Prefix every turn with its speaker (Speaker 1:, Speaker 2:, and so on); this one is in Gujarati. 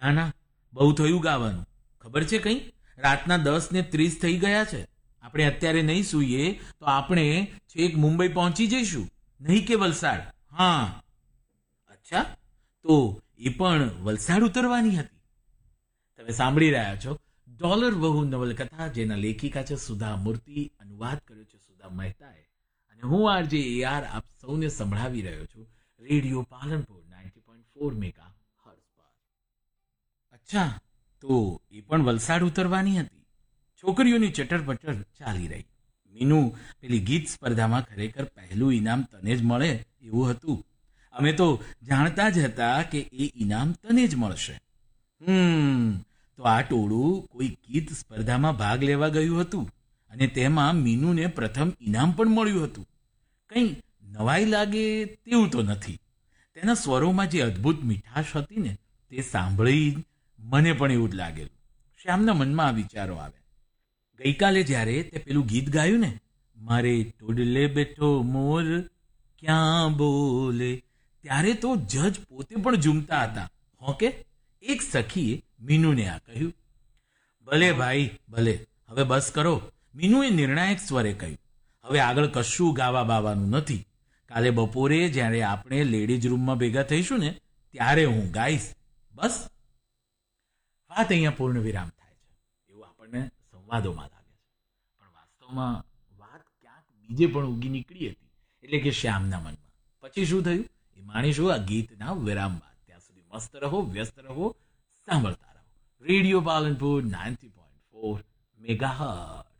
Speaker 1: ના ના, બહુ થયું ગાવાનું. ખબર છે કંઈ? રાતના 10:30 થઈ ગયા છે. આપણે અત્યારે નહીં સૂઈએ તો આપણે છેક મુંબઈ પહોંચી જઈશું, નહીં કે વલસાડ? હા. અચ્છા, તો એ પણ વલસાડ ઉતરવાની હતી. તમે સાંભળી રહ્યા છો ડોલર વહુ નવલકથા, જેના લેખિકા છે સુધા મૂર્તિ, અનુવાદ કર્યો છે સુધા મહેતાએ, અને હું આરજે AR આપ સૌને સંભળાવી રહ્યો છું રેડિયો પાલનપુર 90.4 મેગા હર્ટ્ઝ પર. અચ્છા, તો એ પણ વલસાડ ઉતરવાની હતી. છોકરીઓની ચટર-પટર ચાલી રહી. મીનુ, પેલી ગીત સ્પર્ધામાં ખરેખર પહેલું ઇનામ તને જ મળે એવું હતું. અમે તો જાણતા જ હતા કે એ ઇનામ તને જ મળશે. તો આ ટોળું કોઈ ગીત સ્પર્ધામાં ભાગ લેવા ગયું હતું અને તેમાં મીનુને પ્રથમ ઇનામ પણ મળ્યું હતું. કંઈ નવાઈ લાગે તેવું તો નથી. તેના સ્વરોમાં જે અદ્ભુત મીઠાશ હતી ને, તે સાંભળી મને પણ એવું જ લાગેલું. શ્યામના મનમાં આ વિચારો આવ્યા. ગઈકાલે જ્યારે તે પેલું ગીત ગાયું ને, મારે ટોડલે બેઠો મોર ક્યાં બોલે, ત્યારે તો જજ પોતે પણ ઝૂમતા હતા. હોકે એક સખીએ મીનુને આ કહ્યું. ભલે ભાઈ ભલે, હવે બસ કરો, મીનુએ નિર્ણાયક સ્વરે કહ્યું. હવે આગળ કશું ગાવા બાવાનું નથી. કાલે બપોરે જ્યારે આપણે લેડીઝ રૂમમાં ભેગા થઈશું ને, ત્યારે હું ગાઈશ. બસ. વાત અહીંયા પૂર્ણ વિરામ થાય છે એવું આપણને સંવાદોમાં લાગે છે, પણ વાસ્તવમાં વાત ક્યાંક બીજે પણ ઉગી નીકળી હતી, એટલે કે શ્યામના મનમાં. પછી શું થયું એ માણીશું આ ગીતના વિરામ બાદ. ત્યાં સુધી મસ્ત રહો, વ્યસ્ત રહો, સાંભળતા રહો રેડિયો પાલનપુર 90.4 મેગાહર્ટ્ઝ.